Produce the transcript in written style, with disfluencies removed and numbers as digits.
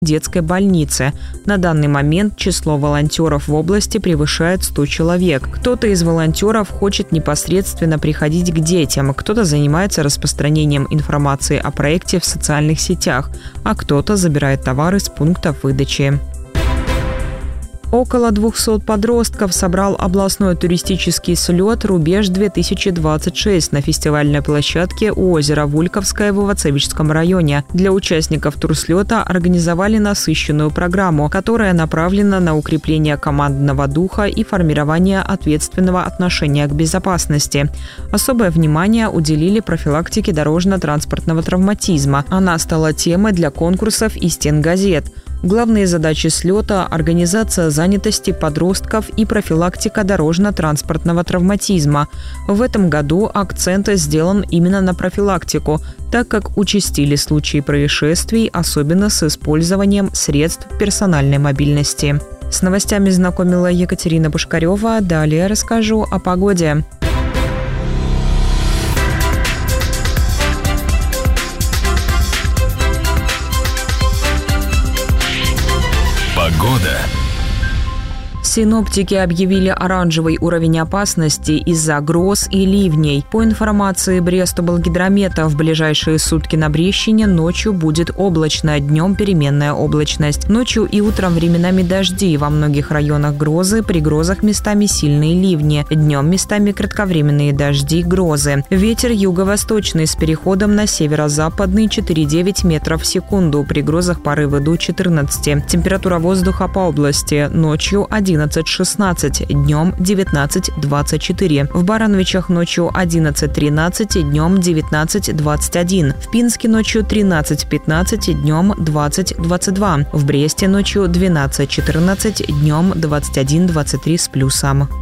детской больнице. На данный момент число волонтеров в области превышает 100 человек. Кто-то из волонтеров хочет непосредственно приходить к детям, кто-то занимается распространением информации о проекте в социальных сетях, а кто-то забирает товары с пунктов выдачи. Около 200 подростков собрал областной туристический слет «Рубеж-2026» на фестивальной площадке у озера Вульковское в Ивацевичском районе. Для участников турслета организовали насыщенную программу, которая направлена на укрепление командного духа и формирование ответственного отношения к безопасности. Особое внимание уделили профилактике дорожно-транспортного травматизма. Она стала темой для конкурсов и стенгазет. Главные задачи слета – организация занятости подростков и профилактика дорожно-транспортного травматизма. В этом году акцент сделан именно на профилактику, так как участили случаи происшествий, особенно с использованием средств персональной мобильности. С новостями знакомила Екатерина Пушкарева. Далее расскажу о погоде. Погода. Синоптики объявили оранжевый уровень опасности из-за гроз и ливней. По информации Брест-Облгидромета, в ближайшие сутки на Брещине ночью будет облачно, днем переменная облачность. Ночью и утром временами дожди, во многих районах грозы, при грозах местами сильные ливни. Днем местами кратковременные дожди, грозы. Ветер юго-восточный с переходом на северо-западный 4,9 метров в секунду, при грозах порывы до 14. Температура воздуха по области ночью 11-16, днем 19-24. В Барановичах ночью 11-13, днем 19-21. В Пинске ночью 13-15, днем 20-22. В Бресте ночью 12-14, днем 21-23 с плюсом.